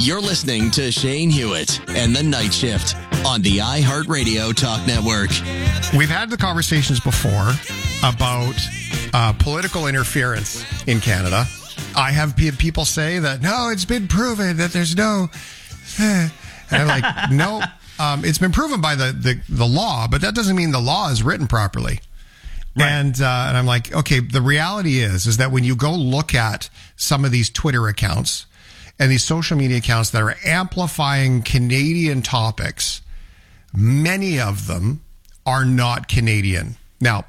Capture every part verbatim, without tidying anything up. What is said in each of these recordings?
You're listening to Shane Hewitt and the Night Shift on the iHeartRadio Talk Network. We've had the conversations before about uh, political interference in Canada. I have people say that, no, it's been proven that there's no... And I'm like, no, um, it's been proven by the, the, the law, but that doesn't mean the law is written properly. Right. And uh, and I'm like, okay, the reality is, is that when you go look at some of these Twitter accounts and these social media accounts that are amplifying Canadian topics, many of them are not Canadian. Now,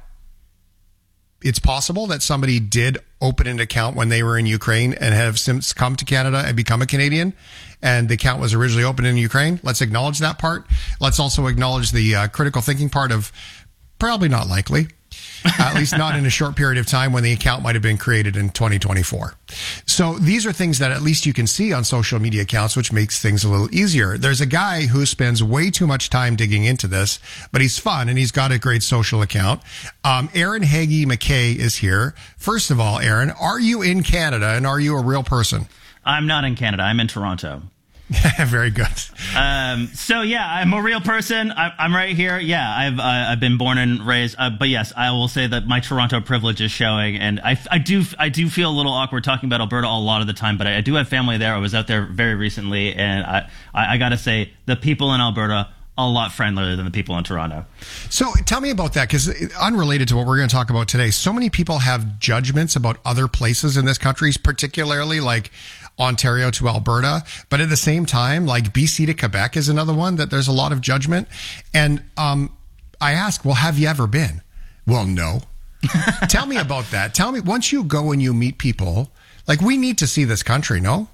it's possible that somebody did open an account when they were in Ukraine and have since come to Canada and become a Canadian, and the account was originally opened in Ukraine. Let's acknowledge that part. Let's also acknowledge the uh, critical thinking part of probably not likely. At least not in a short period of time when the account might have been created in twenty twenty-four. So these are things that at least you can see on social media accounts, which makes things a little easier. There's a guy who spends way too much time digging into this, but he's fun and he's got a great social account. Um, Aaron Hagee McKay is here. First of all, Aaron, are you in Canada and are you a real person? I'm not in Canada. I'm in Toronto. Very good. Um, so yeah, I'm a real person. I, I'm right here. Yeah, I've uh, I've been born and raised. Uh, but yes, I will say that my Toronto privilege is showing, and I, I do I do feel a little awkward talking about Alberta a lot of the time. But I, I do have family there. I was out there very recently, and I I, I got to say the people in Alberta a lot friendlier than the people in Toronto. So tell me about that, because unrelated to what we're going to talk about today, so many people have judgments about other places in this country, particularly like Ontario to Alberta, but at the same time, like B C to Quebec is another one that there's a lot of judgment. And um, I ask, well, have you ever been? Well, no. Tell me about that. Tell me, once you go and you meet people, like, we need to see this country, no?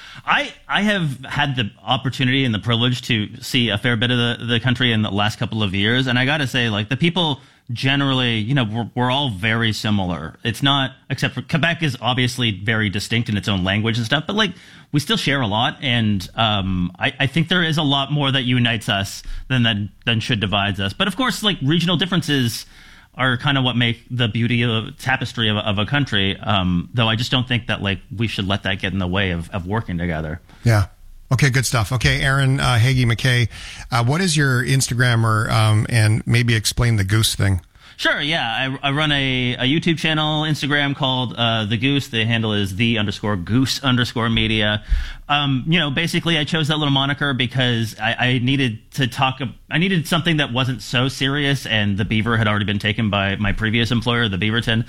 I, I have had the opportunity and the privilege to see a fair bit of the, the country in the last couple of years. And I got to say, like, the people generally, you know, we're, we're all very similar. It's not, except for Quebec is obviously very distinct in its own language and stuff, but like, we still share a lot. And um, I, I think there is a lot more that unites us than that than should divides us. But of course, like, regional differences are kind of what make the beauty of tapestry of, of a country. Um, though I just don't think that, like, we should let that get in the way of, of working together. Yeah. Okay, good stuff. Okay, Aaron uh, Hagee McKay, uh, what is your Instagram, or um, and maybe explain the goose thing? Sure, yeah. I, I run a, a YouTube channel, Instagram, called uh, The Goose. The handle is the underscore goose underscore media. Um, you know, basically, I chose that little moniker because I, I needed to talk. I needed something that wasn't so serious, and the beaver had already been taken by my previous employer, the Beaverton.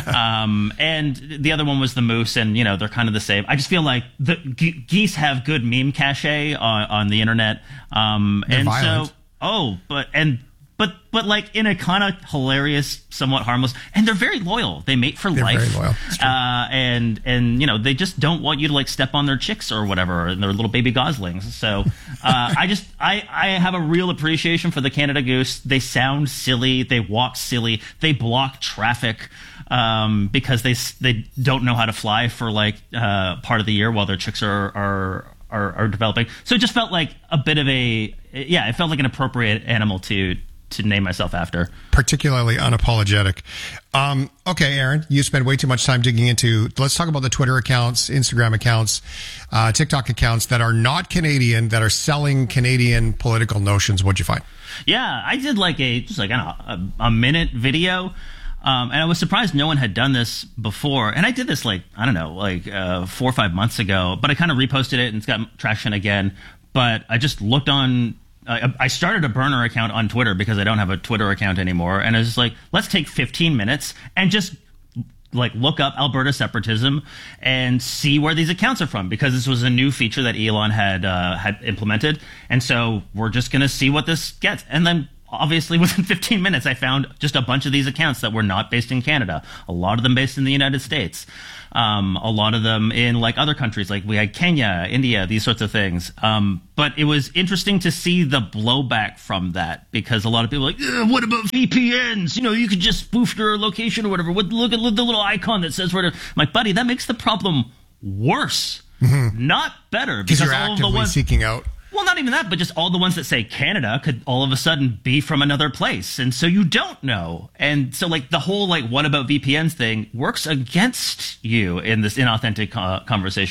um, and the other one was the moose, and you know, they're kind of the same. I just feel like the ge- geese have good meme cachet on, on the internet, um, they're and violent. so oh, but and. But, but like in a kind of hilarious, somewhat harmless, and they're very loyal. They mate for they're life. Very loyal. Uh, and, and, you know, they just don't want you to like step on their chicks or whatever, and their little baby goslings. So, uh, I just, I, I have a real appreciation for the Canada goose. They sound silly. They walk silly. They block traffic, um, because they, they don't know how to fly for like, uh, part of the year while their chicks are, are, are, are developing. So it just felt like a bit of a, yeah, it felt like an appropriate animal to, to name myself after. Particularly unapologetic. Um, okay, Aaron, you spend way too much time digging into, let's talk about the Twitter accounts, Instagram accounts, uh, TikTok accounts that are not Canadian, that are selling Canadian political notions. What'd you find? Yeah, I did like a, just like, I don't know, a, a minute video. Um, and I was surprised no one had done this before. And I did this like, I don't know, like uh, four or five months ago, but I kind of reposted it and it's got traction again. But I just looked on, Uh, I started a burner account on Twitter because I don't have a Twitter account anymore. And I was just like, let's take fifteen minutes and just like look up Alberta separatism and see where these accounts are from, because this was a new feature that Elon had uh, had implemented. And so we're just going to see what this gets. And then obviously within fifteen minutes, I found just a bunch of these accounts that were not based in Canada. A lot of them based in the United States. Um, a lot of them in like other countries, like we had Kenya, India, these sorts of things. Um, but it was interesting to see the blowback from that, because a lot of people are like, what about V P Ns? You know, you could just spoof your location or whatever. Look at the little icon that says where to. I'm like, buddy, that makes the problem worse, mm-hmm. not better. Because you're all actively of the ones, seeking out. Well, not even that, but just all the ones that say Canada could all of a sudden be from another place. And so you don't know. And so like the whole like what about V P Ns thing works against you in this inauthentic uh, conversation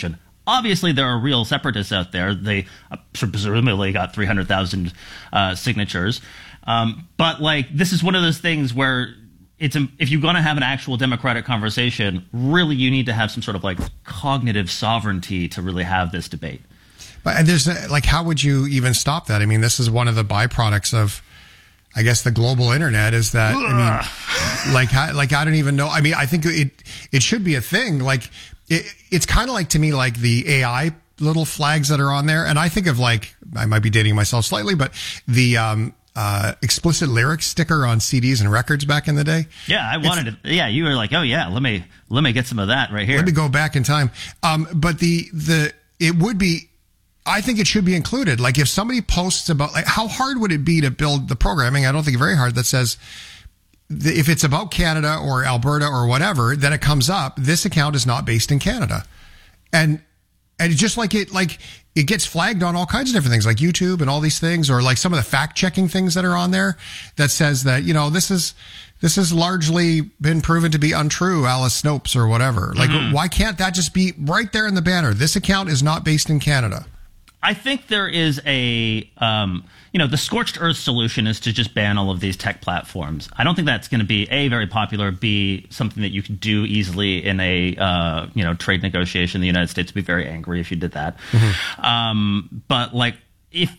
obviously there are real separatists out there. They uh, presumably got three hundred thousand uh, signatures. Um, but like, this is one of those things where it's, if you're going to have an actual democratic conversation, really you need to have some sort of like cognitive sovereignty to really have this debate. But and there's like, how would you even stop that? I mean, this is one of the byproducts of, I guess, the global internet is that, Ugh. I mean, like, how, like, I don't even know. I mean, I think it, it should be a thing. Like, it, it's kind of like, to me, like the A I little flags that are on there. And I think of like, I might be dating myself slightly, but the, um, uh, explicit lyrics sticker on C Ds and records back in the day. Yeah. I wanted it's, to, yeah. You were like, oh yeah, let me, let me get some of that right here. Let me go back in time. Um, but the, the, it would be, I think it should be included. Like if somebody posts about, like, how hard would it be to build the programming? I don't think very hard, that says th- if it's about Canada or Alberta or whatever, then it comes up, this account is not based in Canada. And, and just like it, like it gets flagged on all kinds of different things like YouTube and all these things, or like some of the fact checking things that are on there that says that, you know, this is, this has largely been proven to be untrue, Alice Snopes or whatever. Like, mm-hmm. why can't that just be right there in the banner? This account is not based in Canada. I think there is a, um, you know, the scorched earth solution is to just ban all of these tech platforms. I don't think that's going to be, A, very popular, B, something that you could do easily in a, uh, you know, trade negotiation. The United States would be very angry if you did that. Mm-hmm. Um, but, like, if,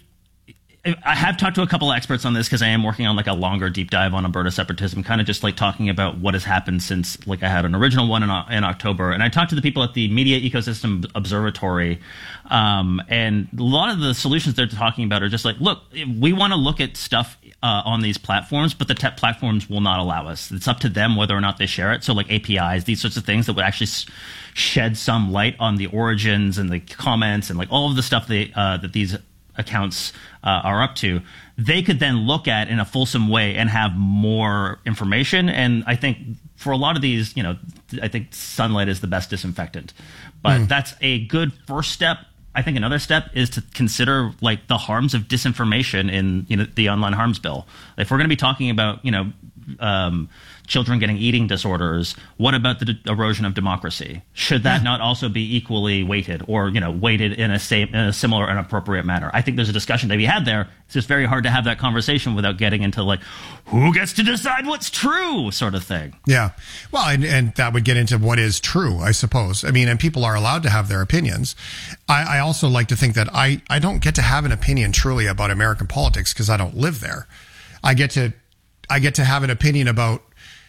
I have talked to a couple of experts on this because I am working on like a longer deep dive on Alberta separatism, kind of just like talking about what has happened since, like I had an original one in, in October. And I talked to the people at the Media Ecosystem Observatory. Um, and a lot of the solutions they're talking about are just like, look, we want to look at stuff uh, on these platforms, but the tech platforms will not allow us. It's up to them whether or not they share it. So like A P Is, these sorts of things that would actually s- shed some light on the origins and the comments and like all of the stuff they, uh, that these accounts uh, are up to, they could then look at in a fulsome way and have more information. And I think for a lot of these, you know, I think sunlight is the best disinfectant. But mm. that's a good first step. I think another step is to consider like the harms of disinformation in, you know, the online harms bill. If we're going to be talking about, you know, um, children getting eating disorders, what about the de- erosion of democracy? Should that yeah. not also be equally weighted, or, you know, weighted in a same, in a similar and appropriate manner? I think there's a discussion to be had there. It's just very hard to have that conversation without getting into like, who gets to decide what's true sort of thing. Yeah. Well, and, and that would get into what is true, I suppose. I mean, and people are allowed to have their opinions. I, I also like to think that I, I don't get to have an opinion truly about American politics because I don't live there. I get to, I get to have an opinion about,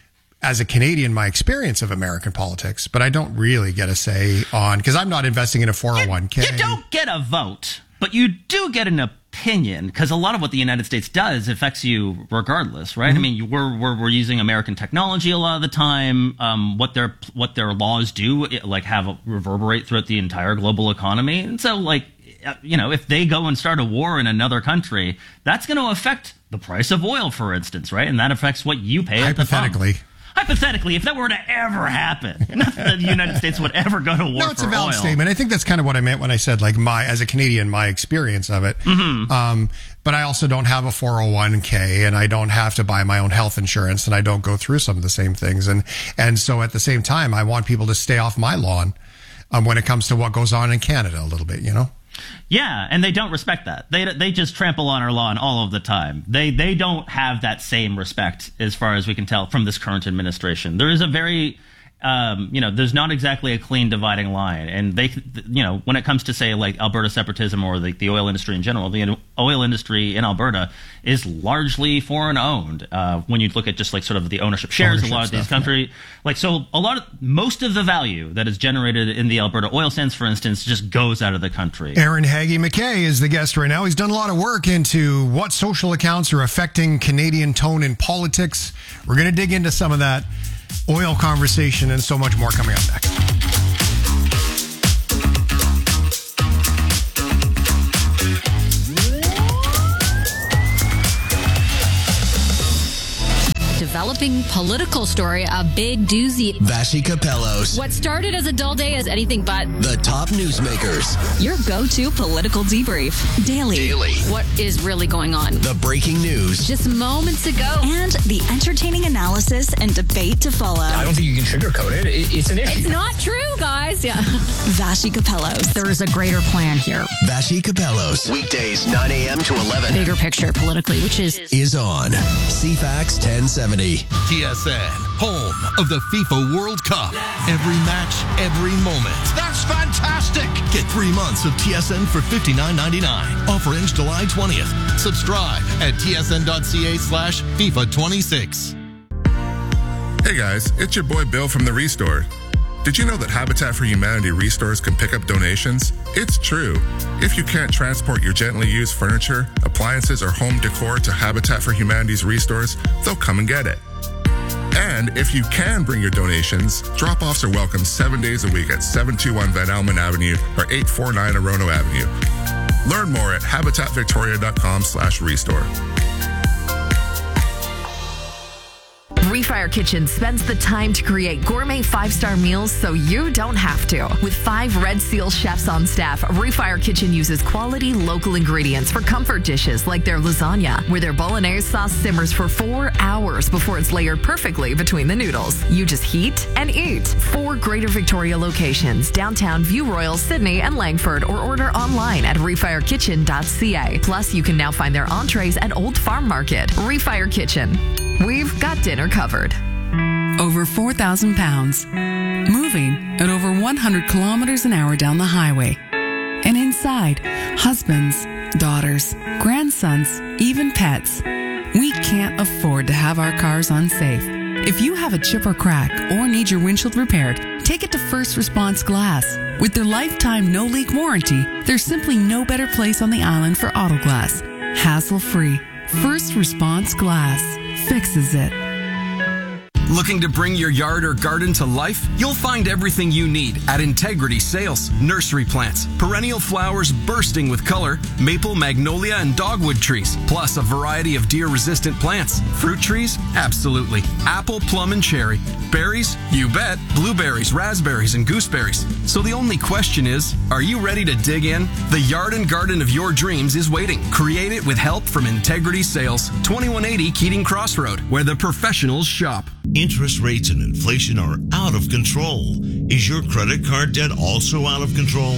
as a Canadian, my experience of American politics, but I don't really get a say on, because I'm not investing in a four oh one k. You, you don't get a vote, but you do get an opinion, because a lot of what the United States does affects you regardless, right? Mm-hmm. I mean, we're, we're we're using American technology a lot of the time. Um, what their what their laws do, it, like, have a, reverberate throughout the entire global economy, and so like, you know, if they go and start a war in another country, that's going to affect the price of oil, for instance, right? And that affects what you pay at the pump. Hypothetically. Hypothetically, if that were to ever happen, not that the United States would ever go to war for oil. No, it's a valid statement. I think that's kind of what I meant when I said, like, my, as a Canadian, my experience of it. Mm-hmm. Um, but I also don't have a four oh one k, and I don't have to buy my own health insurance, and I don't go through some of the same things. And, and so at the same time, I want people to stay off my lawn um, when it comes to what goes on in Canada a little bit, you know? Yeah, and they don't respect that. They they just trample on our lawn all of the time. They they don't have that same respect, as far as we can tell, from this current administration. There is a very, um, you know, there's not exactly a clean dividing line. And they, you know, when it comes to, say, like Alberta separatism or the, the oil industry in general, the oil industry in Alberta is largely foreign owned. Uh, when you look at just like sort of the ownership shares, ownership a lot of these countries, yeah. like, so a lot of, most of the value that is generated in the Alberta oil sands, for instance, just goes out of the country. Aaron Hagee McKay is the guest right now. He's done a lot of work into what social accounts are affecting Canadian tone in politics. We're going to dig into some of that oil conversation and so much more coming up next. Develop developing political story, a big doozy. Vassy Capellos. What started as a dull day is anything but. The top newsmakers. Your go-to political debrief. Daily. Daily. What is really going on? The breaking news. Just moments ago. And the entertaining analysis and debate to follow. I don't think you can sugarcoat it. it it's an issue. It's not true, guys. Yeah. Vassy Capellos. There is a greater plan here. Vassy Capellos. Weekdays nine a.m. to eleven. Bigger picture politically, which is... Is on C FAX ten seventy. T S N, home of the FIFA World Cup. Every match, every moment. That's fantastic. Get three months of T S N for fifty-nine ninety-nine. Offer ends July twentieth. Subscribe at tsn.ca slash FIFA 26. Hey guys, it's your boy Bill from the Restore. Did you know that Habitat for Humanity Restores can pick up donations? It's true. If you can't transport your gently used furniture, appliances, or home decor to Habitat for Humanity's Restores, they'll come and get it. And if you can bring your donations, drop-offs are welcome seven days a week at seven two one Van Almen Avenue or eight four nine Orono Avenue. Learn more at habitatvictoria.com slash restore. Refire Kitchen spends the time to create gourmet five-star meals so you don't have to. With five Red Seal chefs on staff, Refire Kitchen uses quality local ingredients for comfort dishes like their lasagna, where their bolognese sauce simmers for four hours before it's layered perfectly between the noodles. You just heat and eat. Four Greater Victoria locations, downtown View Royal, Sydney, and Langford, or order online at refire kitchen dot c a. Plus, you can now find their entrees at Old Farm Market. Refire Kitchen. We've got dinner covered. Over four thousand pounds. Moving at over one hundred kilometers an hour down the highway. And inside, husbands, daughters, grandsons, even pets. We can't afford to have our cars unsafe. If you have a chip or crack or need your windshield repaired, take it to First Response Glass. With their lifetime no-leak warranty, there's simply no better place on the island for auto glass. Hassle-free. First Response Glass fixes it. Looking to bring your yard or garden to life? You'll find everything you need at Integrity Sales. Nursery plants, perennial flowers bursting with color, maple, magnolia, and dogwood trees, plus a variety of deer-resistant plants. Fruit trees? Absolutely. Apple, plum, and cherry. Berries? You bet. Blueberries, raspberries, and gooseberries. So the only question is, are you ready to dig in? The yard and garden of your dreams is waiting. Create it with help from Integrity Sales, twenty-one eighty Keating Crossroad, where the professionals shop. Interest rates and inflation are out of control. Is your credit card debt also out of control?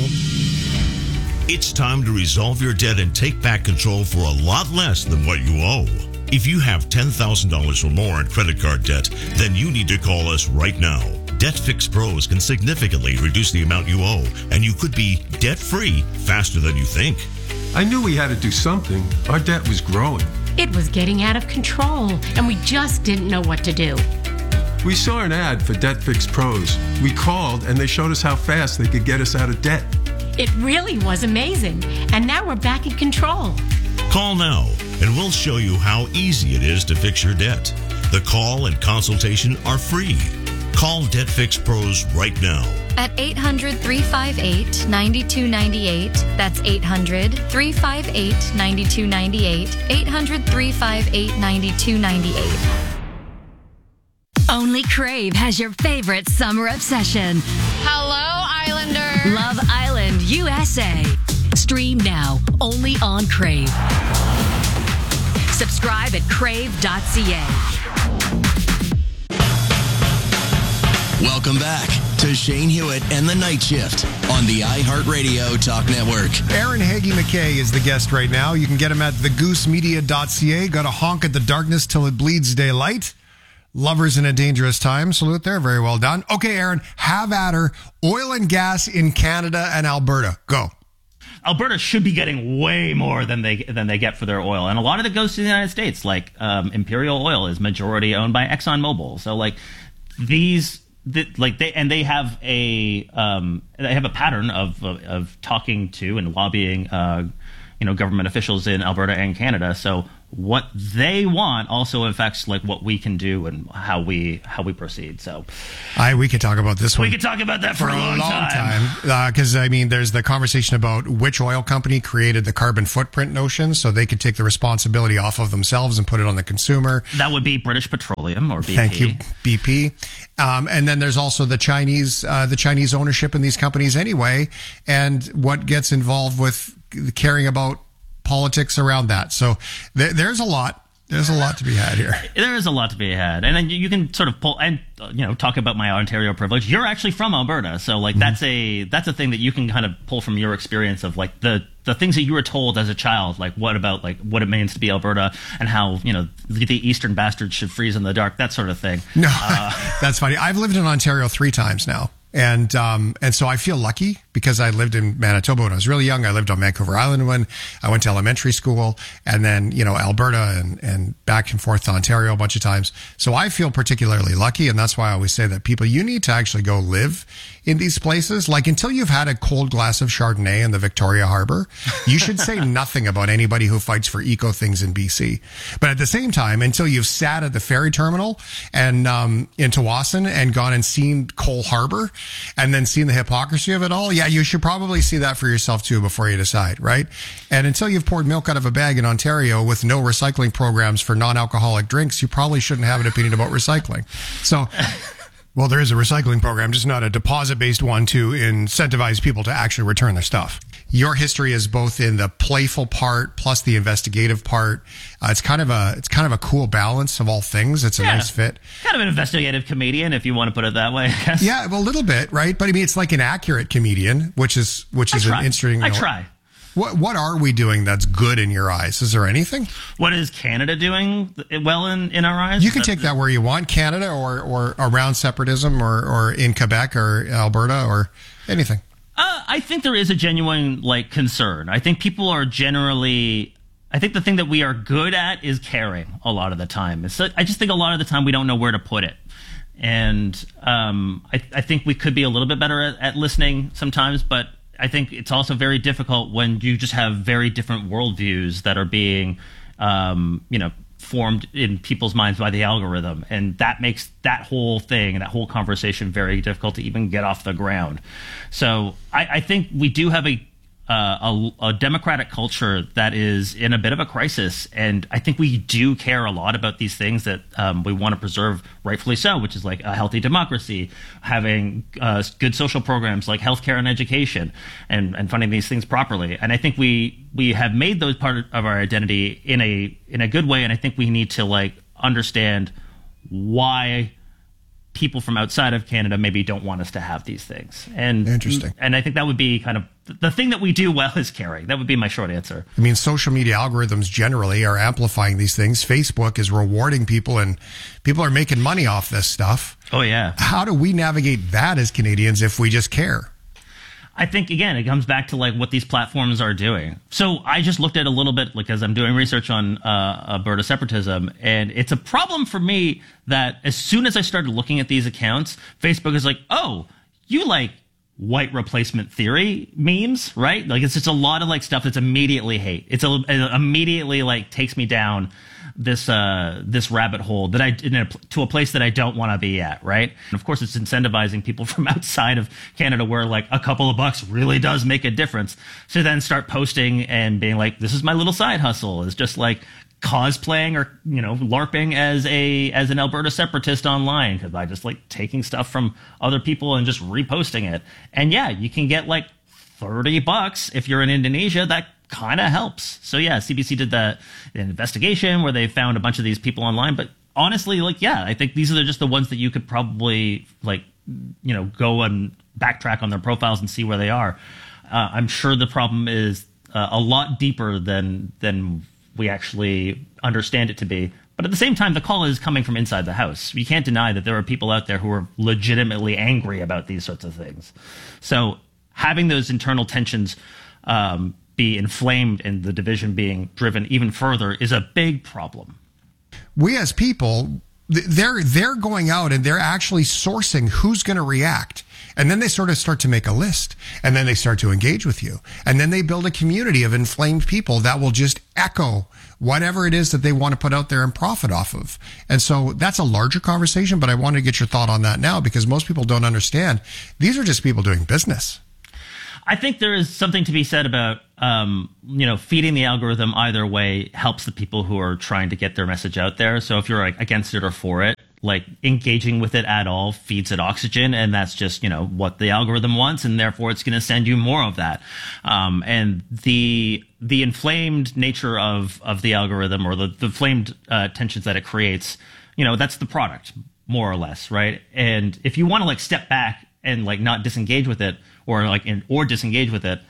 It's time to resolve your debt and take back control for a lot less than what you owe. If you have ten thousand dollars or more in credit card debt, then you need to call us right now. Debt Fix Pros can significantly reduce the amount you owe, and you could be debt-free faster than you think. I knew we had to do something. Our debt was growing. It was getting out of control, and we just didn't know what to do. We saw an ad for Debt Fix Pros. We called, and they showed us how fast they could get us out of debt. It really was amazing, and now we're back in control. Call now, and we'll show you how easy it is to fix your debt. The call and consultation are free. Call Debt Fix Pros right now. At eight hundred, three five eight, nine two nine eight. That's eight hundred, three five eight, nine two nine eight. eight hundred, three five eight, nine two nine eight. Only Crave has your favorite summer obsession. Hello, Islander. Love Island, U S A. Stream now, only on Crave. Subscribe at crave dot c a. Welcome back to Shane Hewitt and the Night Shift on the iHeartRadio Talk Network. Aaron Hagee McKay is the guest right now. You can get him at the goose media dot c a. Got to honk at the darkness till it bleeds daylight. Lovers in a dangerous time. Salute there. Very well done. Okay, Aaron, have at her. Oil and gas in Canada and Alberta. Go. Alberta should be getting way more than they than they get for their oil, and a lot of it goes to the United States. Like um, Imperial Oil is majority owned by ExxonMobil, so like these, the, like they and they have a um, they have a pattern of of, of talking to and lobbying, uh, you know, government officials in Alberta and Canada. So what they want also affects like what we can do and how we how we proceed. So, I we could talk about this one. We could talk about that for, for a long, long time. Because uh, I mean, there's the conversation about which oil company created the carbon footprint notion, so they could take the responsibility off of themselves and put it on the consumer. That would be British Petroleum or B P. Thank you, B P. Um, and then there's also the Chinese uh, the Chinese ownership in these companies anyway, and what gets involved with caring about politics around that. So th- there's a lot. There's a lot to be had here. There is a lot to be had. And then you can sort of pull and, uh, you know, talk about my Ontario privilege. You're actually from Alberta. So, like, mm-hmm. that's a that's a thing that you can kind of pull from your experience of, like, the, the things that you were told as a child. Like, what about, like, what it means to be Alberta and how, you know, the, the Eastern bastards should freeze in the dark, that sort of thing. No, uh, that's funny. I've lived in Ontario three times now. And um, and so I feel lucky because I lived in Manitoba when I was really young. I lived on Vancouver Island when I went to elementary school, and then, you know, Alberta and, and back and forth to Ontario a bunch of times. So I feel particularly lucky, and that's why I always say that people, you need to actually go live in these places. Like, until you've had a cold glass of Chardonnay in the Victoria Harbor, you should say nothing about anybody who fights for eco things in B C. But at the same time, until you've sat at the ferry terminal and um, in Tawasin and gone and seen Cole Harbor, and then seeing the hypocrisy of it all, yeah, you should probably see that for yourself too before you decide, right? And until you've poured milk out of a bag in Ontario with no recycling programs for non-alcoholic drinks, you probably shouldn't have an opinion about recycling. So, well, there is a recycling program, just not a deposit-based one to incentivize people to actually return their stuff. Your history is both in the playful part plus the investigative part. Uh, it's kind of a it's kind of a cool balance of all things. It's a yeah, nice fit. Kind of an investigative comedian, if you want to put it that way, I guess. Yeah, well, a little bit, right? But I mean, it's like an accurate comedian, which is which is an interesting. I you know, try. What what are we doing that's good in your eyes? Is there anything? What is Canada doing well in, in our eyes? You can take that where you want, Canada or, or around separatism or, or in Quebec or Alberta or anything. Uh, I think there is a genuine like concern. I think people are generally. I think the thing that we are good at is caring a lot of the time. It's, I just think a lot of the time we don't know where to put it. And um, I, I think we could be a little bit better at, at listening sometimes, but I think it's also very difficult when you just have very different worldviews that are being, um, you know, formed in people's minds by the algorithm. And that makes that whole thing and that whole conversation very difficult to even get off the ground. So I, I think we do have a, uh, a, a democratic culture that is in a bit of a crisis. And I think we do care a lot about these things that um, we want to preserve, rightfully so, which is like a healthy democracy, having uh, good social programs like healthcare and education, and, and funding these things properly. And I think we we have made those part of our identity in a in a good way. And I think we need to like understand why people from outside of Canada maybe don't want us to have these things. And interesting. And I think that would be kind of the thing that we do well is caring. That would be my short answer. I mean, social media algorithms generally are amplifying these things. Facebook is rewarding people and people are making money off this stuff. Oh, yeah. How do we navigate that as Canadians if we just care? I think, again, it comes back to like what these platforms are doing. So I just looked at a little bit because I'm doing research on uh, Alberta separatism, and it's a problem for me that as soon as I started looking at these accounts, Facebook is like, oh, you like white replacement theory memes, right? Like it's just a lot of like stuff that's immediately hate. It's a, it immediately like takes me down this uh this rabbit hole that I in a, to a place that I don't want to be at, right? And of course it's incentivizing people from outside of Canada where like a couple of bucks really does make a difference. So then start posting and being like, this is my little side hustle. It's just like cosplaying or, you know, LARPing as a as an Alberta separatist online, because I just like taking stuff from other people and just reposting it. And yeah, you can get like thirty bucks if you're in Indonesia. That kind of helps. So yeah, C B C did that investigation where they found a bunch of these people online. But honestly, like, yeah, I think these are just the ones that you could probably like, you know, go and backtrack on their profiles and see where they are. Uh, I'm sure the problem is uh, a lot deeper than than we actually understand it to be. But at the same time, the call is coming from inside the house. You can't deny that there are people out there who are legitimately angry about these sorts of things. So having those internal tensions um, be inflamed and the division being driven even further is a big problem. We as people, they're they're going out and they're actually sourcing who's going to react. And then they sort of start to make a list, and then they start to engage with you. And then they build a community of inflamed people that will just echo whatever it is that they want to put out there and profit off of. And so that's a larger conversation, but I wanted to get your thought on that now because most people don't understand. These are just people doing business. I think there is something to be said about, um, you know, feeding the algorithm either way helps the people who are trying to get their message out there. So if you're like against it or for it, like engaging with it at all feeds it oxygen, and that's just, you know, what the algorithm wants, and therefore it's going to send you more of that. Um, and the the inflamed nature of of the algorithm, or the the inflamed uh, tensions that it creates, you know, that's the product, more or less, right? And if you want to like step back and like not disengage with it, or like in, or disengage with it,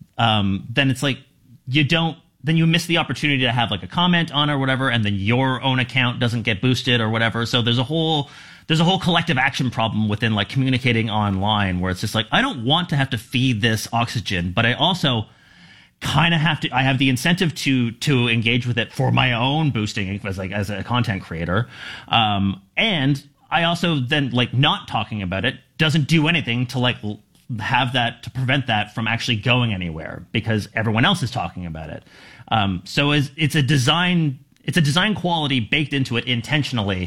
um, then it's like you don't. Then you miss the opportunity to have like a comment on it or whatever, and then your own account doesn't get boosted or whatever. So there's a whole there's a whole collective action problem within like communicating online, where it's just like I don't want to have to feed this oxygen, but I also kind of have to. I have the incentive to to engage with it for my own boosting as like as a content creator, um, and I also then like not talking about it doesn't do anything to like have that to prevent that from actually going anywhere because everyone else is talking about it. Um, so it's, it's a design, it's a design quality baked into it intentionally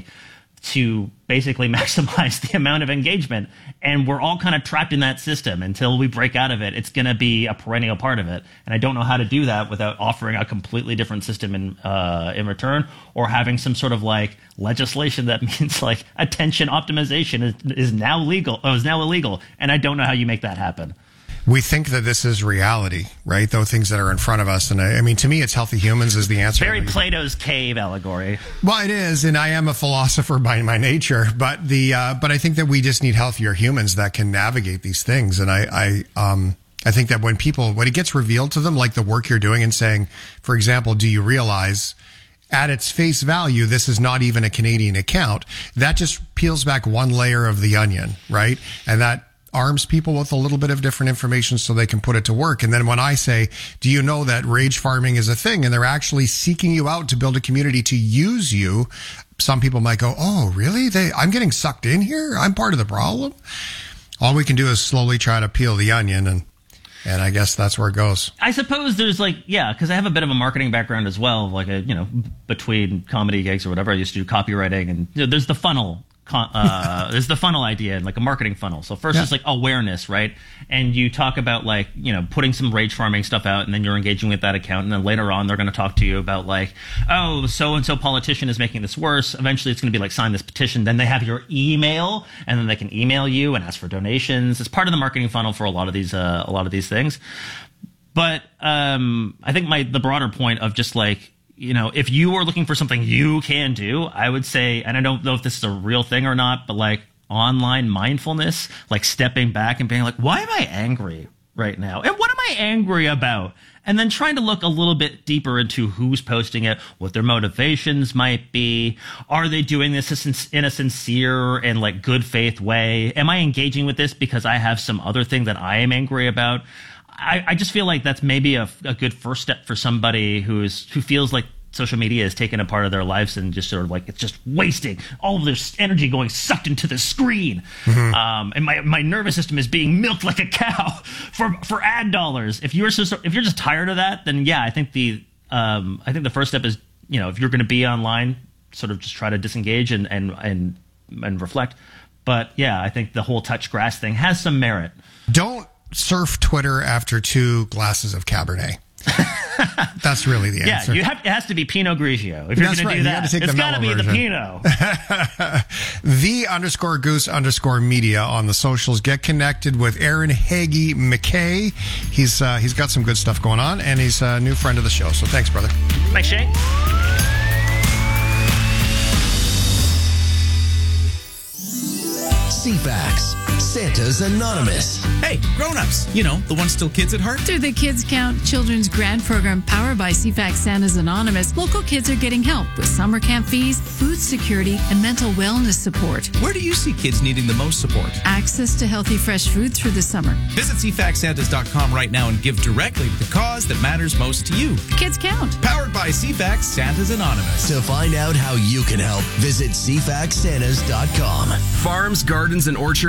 to basically maximize the amount of engagement. And we're all kind of trapped in that system until we break out of it. It's going to be a perennial part of it. And I don't know how to do that without offering a completely different system in, uh, in return, or having some sort of like legislation that means like attention optimization is, is now legal, or is now illegal. And I don't know how you make that happen. We think that this is reality, right? Those things that are in front of us. And I, I mean, to me, it's healthy humans is the answer. Very Plato's cave allegory. Well, it is. And I am a philosopher by my nature, but the, uh, but I think that we just need healthier humans that can navigate these things. And I, I, um, I think that when people, when it gets revealed to them, like the work you're doing and saying, for example, do you realize at its face value, this is not even a Canadian account, that just peels back one layer of the onion, right? And that arms people with a little bit of different information so they can put it to work. And then when I say, do you know that rage farming is a thing, and they're actually seeking you out to build a community to use you, some people might go, oh, really? They, I'm getting sucked in here? I'm part of the problem? All we can do is slowly try to peel the onion, and and I guess that's where it goes. I suppose there's like, yeah, because I have a bit of a marketing background as well, like a, you know, between comedy gigs or whatever, I used to do copywriting, and you know, there's the funnel. Uh, there's the funnel idea, and like a marketing funnel. So first, yeah. It's like awareness, right? And you talk about like, you know, putting some rage farming stuff out, and then you're engaging with that account. And then later on, they're going to talk to you about like, oh, so-and-so politician is making this worse. Eventually, it's going to be like, sign this petition. Then they have your email, and then they can email you and ask for donations. It's part of the marketing funnel for a lot of these, uh, a lot of these things. But um, I think my the broader point of just like, you know, if you are looking for something you can do, I would say, and I don't know if this is a real thing or not, but like online mindfulness, like stepping back and being like, why am I angry right now? And what am I angry about? And then trying to look a little bit deeper into who's posting it, what their motivations might be. Are they doing this in a sincere and like good faith way? Am I engaging with this because I have some other thing that I am angry about? I, I just feel like that's maybe a, a good first step for somebody who's who feels like social media is taking a part of their lives and just sort of like it's just wasting all of their energy going sucked into the screen. Mm-hmm. Um, and my, my nervous system is being milked like a cow for for ad dollars. If you're so, if you're just tired of that, then yeah, I think the um, I think the first step is, you know, if you're going to be online, sort of just try to disengage and and and and reflect. But yeah, I think the whole touch grass thing has some merit. Don't surf Twitter after two glasses of Cabernet. That's really the answer. Yeah, you have, it has to be Pinot Grigio. If you're going to do that, it's got to be the Pinot. The underscore goose underscore media on the socials. Get connected with Aaron Hagee McKay. He's uh, he's got some good stuff going on, and he's a new friend of the show. So thanks, brother. Thanks, Shane. C FAX, Santa's Anonymous. Hey, grown-ups, you know, the ones still kids at heart. Through the Kids Count Children's Grant Program powered by C FAX Santa's Anonymous, local kids are getting help with summer camp fees, food security, and mental wellness support. Where do you see kids needing the most support? Access to healthy, fresh food through the summer. Visit C FAX Santas dot com right now and give directly to the cause that matters most to you. Kids Count. Powered by C FAX Santa's Anonymous. To find out how you can help, visit C FAX Santas dot com. Farms, gardens, and orchards all have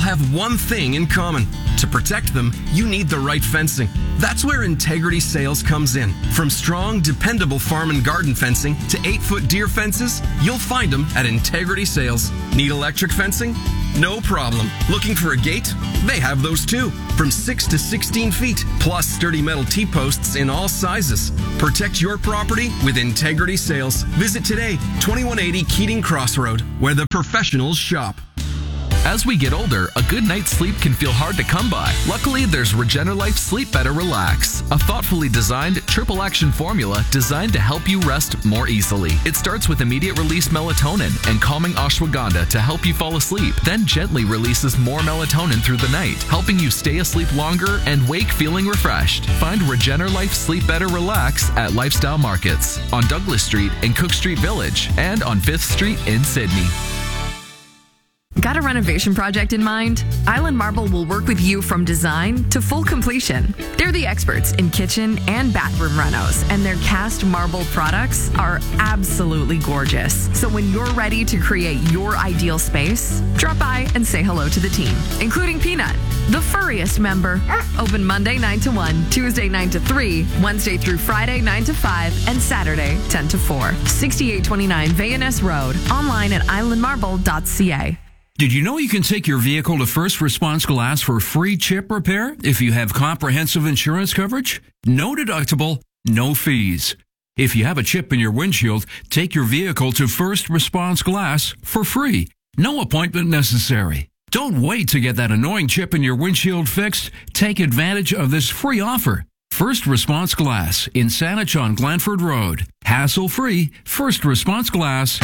have one thing in common. To protect them, you need the right fencing. That's where Integrity Sales comes in. From strong, dependable farm and garden fencing to eight-foot deer fences, you'll find them at Integrity Sales. Need electric fencing? No problem. Looking for a gate? They have those too. From six to sixteen feet, plus sturdy metal T-posts in all sizes. Protect your property with Integrity Sales. Visit today, twenty-one eighty Keating Crossroad, where the professionals shop. As we get older, a good night's sleep can feel hard to come by. Luckily, there's Regenerlife Sleep Better Relax, a thoughtfully designed triple action formula designed to help you rest more easily. It starts with immediate release melatonin and calming ashwagandha to help you fall asleep, then gently releases more melatonin through the night, helping you stay asleep longer and wake feeling refreshed. Find Regenerlife Sleep Better Relax at Lifestyle Markets on Douglas Street in Cook Street Village and on fifth Street in Sydney. Got a renovation project in mind? Island Marble will work with you from design to full completion. They're the experts in kitchen and bathroom renos, and their cast marble products are absolutely gorgeous. So when you're ready to create your ideal space, drop by and say hello to the team, including Peanut, the furriest member. Open Monday nine to one, Tuesday nine to three, Wednesday through Friday nine to five, and Saturday ten to four. sixty-eight twenty-nine V N S Road. Online at island marble dot c a. Did you know you can take your vehicle to First Response Glass for free chip repair if you have comprehensive insurance coverage? No deductible, no fees. If you have a chip in your windshield, take your vehicle to First Response Glass for free. No appointment necessary. Don't wait to get that annoying chip in your windshield fixed. Take advantage of this free offer. First Response Glass in Saanich on Glanford Road. Hassle-free, First Response Glass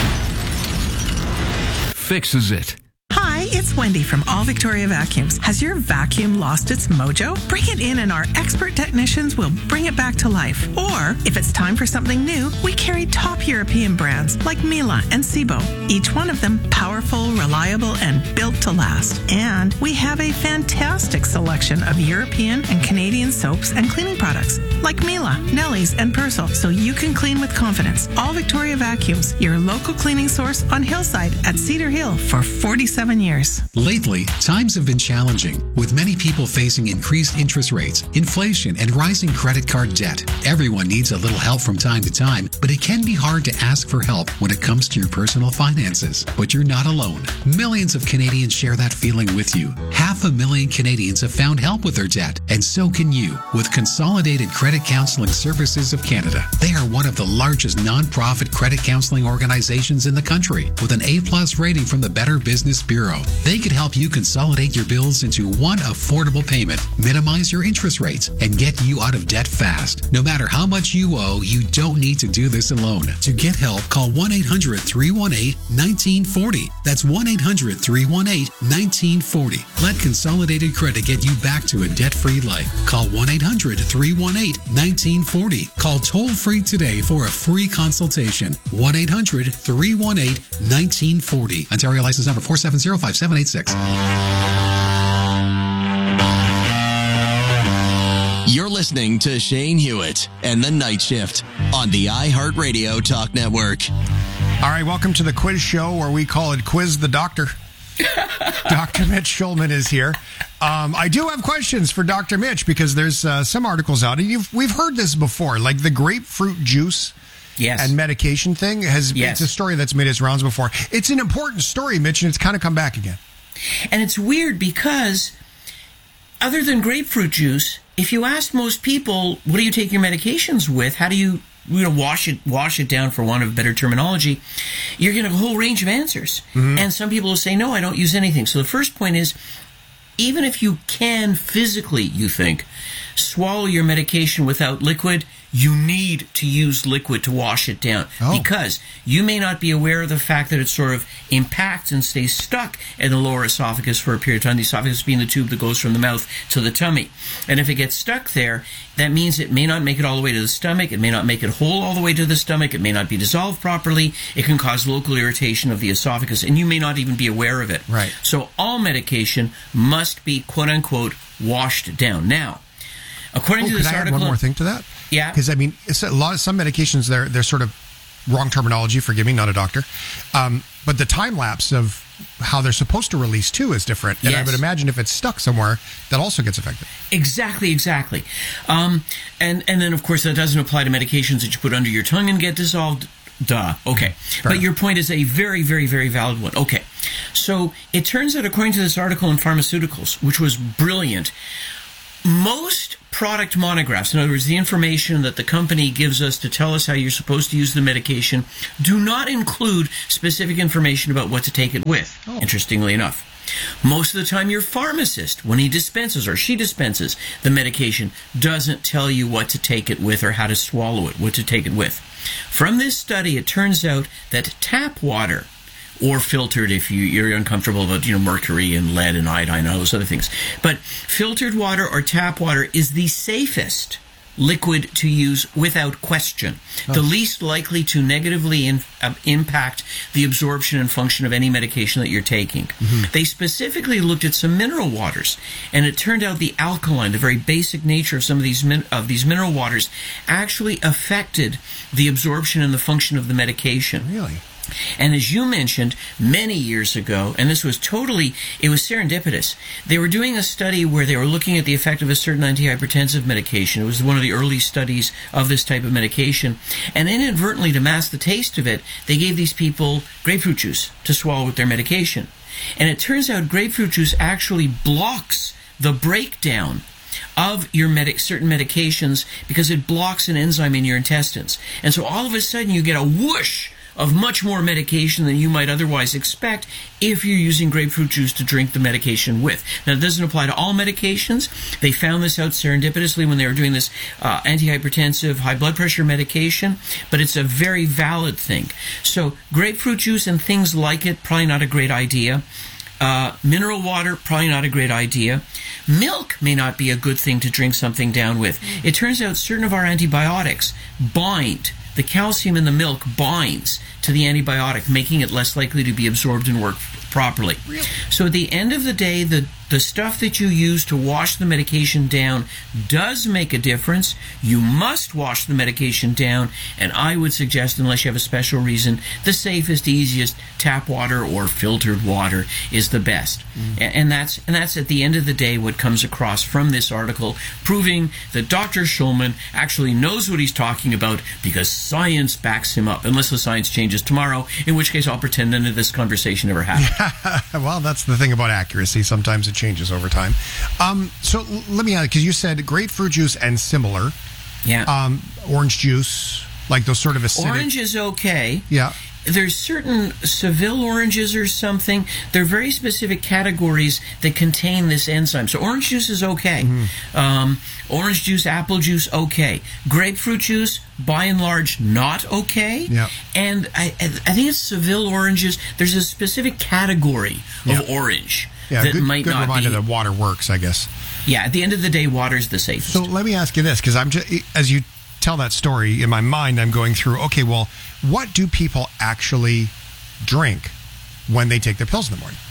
fixes it. Hi, it's Wendy from All Victoria Vacuums. Has your vacuum lost its mojo? Bring it in and our expert technicians will bring it back to life. Or, if it's time for something new, we carry top European brands like Miele and Sebo. Each one of them powerful, reliable, and built to last. And we have a fantastic selection of European and Canadian soaps and cleaning products like Miele, Nelly's, and Persil, so you can clean with confidence. All Victoria Vacuums, your local cleaning source on Hillside at Cedar Hill for forty-seven years. Lately, times have been challenging, with many people facing increased interest rates, inflation, and rising credit card debt. Everyone needs a little help from time to time, but it can be hard to ask for help when it comes to your personal finances. But you're not alone. Millions of Canadians share that feeling with you. Half a million Canadians have found help with their debt, and so can you with Consolidated Credit Counseling Services of Canada. They are one of the largest non-profit credit counseling organizations in the country, with an A-plus rating from the Better Business Bureau. They could help you consolidate your bills into one affordable payment, minimize your interest rates, and get you out of debt fast. No matter how much you owe, you don't need to do this alone. To get help, call one eight hundred, three one eight, one nine four zero. That's one eight hundred, three one eight, one nine four zero. Let Consolidated Credit get you back to a debt-free life. Call one eight hundred, three one eight, one nine four zero. Call toll-free today for a free consultation. one eight hundred, three one eight, one nine four zero. Ontario license number four seven zero five seven eight six. You're listening to Shane Hewitt and the Night Shift on the iHeartRadio Talk Network. All right, welcome to the quiz show where we call it Quiz the Doctor. Doctor Mitch Schulman is here. Um, I do have questions for Doctor Mitch because there's uh, some articles out. And you've, we've heard this before, like the grapefruit juice yes. and medication thing. has yes. It's a story that's made its rounds before. It's an important story, Mitch, and it's kind of come back again. And it's weird because other than grapefruit juice, if you ask most people, what do you take your medications with? How do you, you know, wash it wash it down, for want of better terminology? You're going to have a whole range of answers. Mm-hmm. And some people will say, no, I don't use anything. So the first point is, even if you can physically, you think, swallow your medication without liquid, you need to use liquid to wash it down. Oh. Because you may not be aware of the fact that it sort of impacts and stays stuck in the lower esophagus for a period of time, the esophagus being the tube that goes from the mouth to the tummy. And if it gets stuck there, that means it may not make it all the way to the stomach, it may not make it whole all the way to the stomach, it may not be dissolved properly, it can cause local irritation of the esophagus, and you may not even be aware of it. Right. So all medication must be, quote-unquote, washed down. Now, according oh, to this could I article... add one more thing to that? Yeah. Because, I mean, it's a lot of some medications, they're, they're sort of wrong terminology, forgive me, not a doctor. Um, but the time lapse of how they're supposed to release too is different. And Yes. I would imagine if it's stuck somewhere, that also gets affected. Exactly, exactly. Um, and, and then, of course, that doesn't apply to medications that you put under your tongue and get dissolved. Duh. Okay. Fair but enough. your point is a very, very, very valid one. Okay. So it turns out, according to this article in Pharmaceuticals, which was brilliant, most product monographs, in other words, the information that the company gives us to tell us how you're supposed to use the medication, do not include specific information about what to take it with, Oh. interestingly enough. Most of the time, your pharmacist, when he dispenses or she dispenses the medication, doesn't tell you what to take it with or how to swallow it, what to take it with. From this study, it turns out that tap water, or filtered if you, you're uncomfortable about, you know, mercury and lead and iodine and all those other things, but filtered water or tap water is the safest liquid to use without question, the least likely to negatively in, uh, impact the absorption and function of any medication that you're taking. Mm-hmm. They specifically looked at some mineral waters, and it turned out the alkaline, the very basic nature of some of these min- of these mineral waters, actually affected the absorption and the function of the medication. Really? And as you mentioned many years ago, and this was totally, it was serendipitous, they were doing a study where they were looking at the effect of a certain antihypertensive medication. It was one of the early studies of this type of medication. And inadvertently, to mask the taste of it, they gave these people grapefruit juice to swallow with their medication. And it turns out grapefruit juice actually blocks the breakdown of your medic certain medications because it blocks an enzyme in your intestines. And so all of a sudden you get a whoosh of much more medication than you might otherwise expect if you're using grapefruit juice to drink the medication with. Now, it doesn't apply to all medications. They found this out serendipitously when they were doing this uh, antihypertensive, high blood pressure medication, but it's a very valid thing. So, grapefruit juice and things like it, probably not a great idea. Uh, mineral water, probably not a great idea. Milk may not be a good thing to drink something down with. It turns out certain of our antibiotics bind. The calcium in the milk binds to the antibiotic, making it less likely to be absorbed and work properly. Really? So at the end of the day, the, the stuff that you use to wash the medication down does make a difference. You must wash the medication down, and I would suggest, unless you have a special reason, the safest, easiest tap water or filtered water is the best. Mm. And, and that's and that's at the end of the day what comes across from this article, proving that Doctor Schulman actually knows what he's talking about because science backs him up, unless the science changes tomorrow, in which case I'll pretend none of this conversation ever happened. Well, that's the thing about accuracy. Sometimes it changes over time. Um, so l- let me add, because you said grapefruit juice and similar. Yeah. Um, orange juice, like those sort of acidic. Orange is okay. Yeah. There's certain Seville oranges or something. They're very specific categories that contain this enzyme. So orange juice is okay. Mm-hmm. Um, orange juice, apple juice, okay. Grapefruit juice, by and large, not okay. Yeah. And I, I think it's Seville oranges. There's a specific category of Yeah. orange Yeah, that good, might good not reminder be. that water works, I guess. Yeah, at the end of the day, water's the safest. So let me ask you this, because I'm just, as you tell that story, in my mind, I'm going through, okay, well, what do people actually drink when they take their pills in the morning?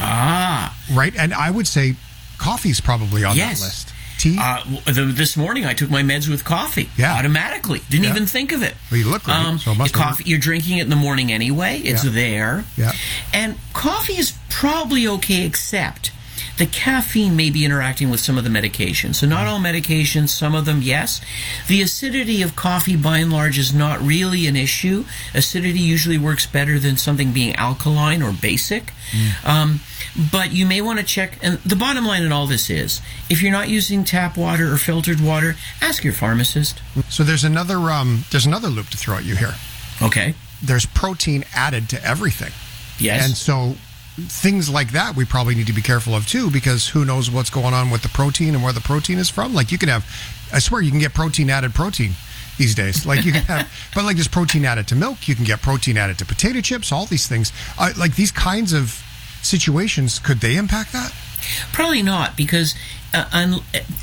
Ah. Right? And I would say coffee's probably on Yes. that list. Tea? Uh, the, this morning I took my meds with coffee. Yeah. Automatically. Didn't Yeah. even think of it. Well, you look great, Um, so it must coffee, you're drinking it in the morning anyway. It's Yeah. there. Yeah. And coffee is probably okay, except the caffeine may be interacting with some of the medications. So not all medications, some of them, yes. The acidity of coffee, by and large, is not really an issue. Acidity usually works better than something being alkaline or basic. Mm. Um, but you may want to check, and the bottom line in all this is, if you're not using tap water or filtered water, ask your pharmacist. So there's another um, there's another loop to throw at you here. Okay. There's protein added to everything. Yes. And so things like that we probably need to be careful of too, because who knows what's going on with the protein and where the protein is from. Like you can have, I swear you can get protein added protein these days. Like you can have, but like there's protein added to milk. You can get protein added to potato chips, all these things. Uh, like these kinds of situations, could they impact that? Probably not, because uh, un-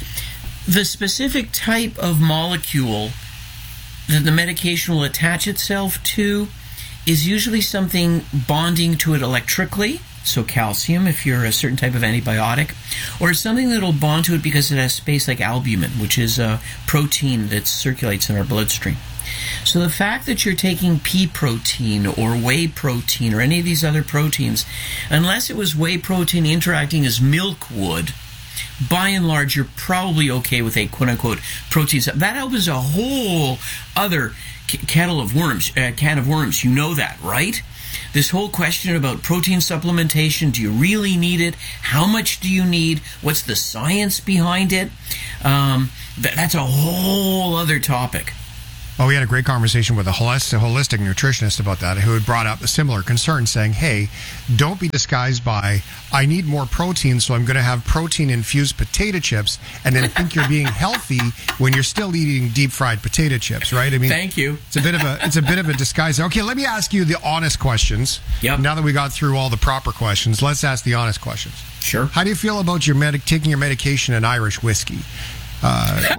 the specific type of molecule that the medication will attach itself to is usually something bonding to it electrically so calcium if you're a certain type of antibiotic, or it's something that'll bond to it because it has space like albumin, which is a protein that circulates in our bloodstream. So the fact that you're taking pea protein or whey protein or any of these other proteins, unless it was whey protein interacting as milk would, by and large, you're probably okay with a quote-unquote protein. That opens a whole other kettle of worms, uh, can of worms. You know that, right? This whole question about protein supplementation, do you really need it? How much do you need? What's the science behind it? Um, th- that's a whole other topic. Well, we had a great conversation with a holistic, holistic nutritionist about that, who had brought up a similar concern, saying, hey, don't be disguised by, I need more protein, so I'm going to have protein-infused potato chips, and then think you're being healthy when you're still eating deep-fried potato chips, right? I mean, thank you. It's a bit of a it's a bit of a disguise. Okay, let me ask you the honest questions. Yep. Now that we got through all the proper questions, let's ask the honest questions. Sure. How do you feel about your medic taking your medication in Irish whiskey? Uh,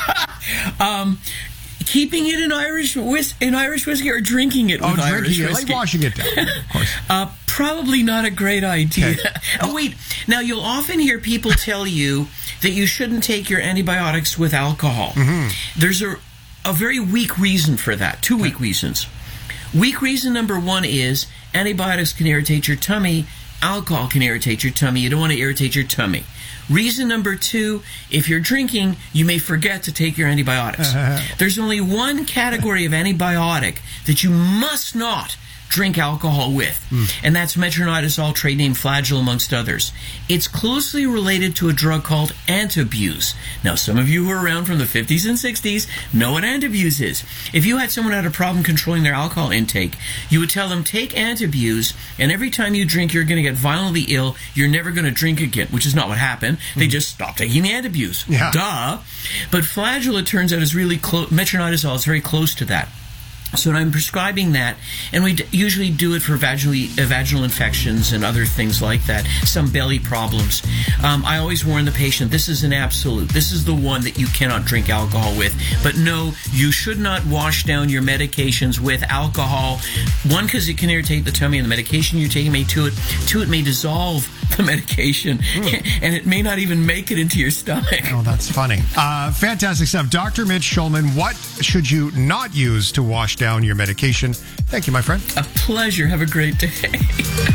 um... Keeping it in Irish whis- in Irish whiskey or drinking it with oh, Irish drinking it, whiskey? like washing it down, of course. Uh, probably not a great idea. Okay. Oh, wait. Now, you'll often hear people tell you that you shouldn't take your antibiotics with alcohol. Mm-hmm. There's a, a very weak reason for that. Two weak reasons. Weak reason number one is antibiotics can irritate your tummy. Alcohol can irritate your tummy. You don't want to irritate your tummy. Reason number two, if you're drinking, you may forget to take your antibiotics. There's only one category of antibiotic that you must not drink alcohol with, mm. and that's metronidazole, trade name Flagyl, amongst others. It's closely related to a drug called Antabuse. Now, some of you who are around from the fifties and sixties know what Antabuse is. If you had someone who had a problem controlling their alcohol intake, you would tell them, take Antabuse, and every time you drink, you're going to get violently ill. You're never going to drink again, which is not what happened. They mm. just stopped taking the Antabuse. Yeah. Duh. But Flagyl, it turns out, is really close. Metronidazole is very close to that. So I'm prescribing that, and we d- usually do it for vaginally, uh, vaginal infections and other things like that, some belly problems. Um, I always warn the patient, this is an absolute. This is the one that you cannot drink alcohol with. But no, you should not wash down your medications with alcohol. One, because it can irritate the tummy and the medication you're taking may to it. Two, it may dissolve the medication, mm. and it may not even make it into your stomach. Oh, that's funny. Uh, fantastic stuff. Doctor Mitch Schulman, what should you not use to wash down your medication? Thank you, my friend. A pleasure. Have a great day.